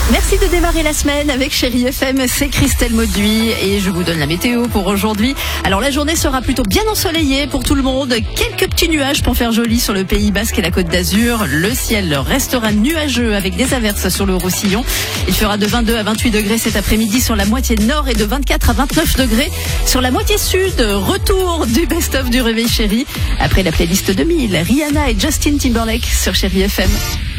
Merci de démarrer la semaine avec Chérie FM, c'est Christelle Mauduit et je vous donne la météo pour aujourd'hui. Alors la journée sera plutôt bien ensoleillée pour tout le monde. Quelques petits nuages pour faire joli sur le Pays Basque et la Côte d'Azur. Le ciel restera nuageux avec des averses sur le Roussillon. Il fera de 22 à 28 degrés cet après-midi sur la moitié nord et de 24 à 29 degrés sur la moitié sud. Retour du best-of du Réveil Chérie après la playlist 2000. Rihanna et Justin Timberlake sur Chérie FM.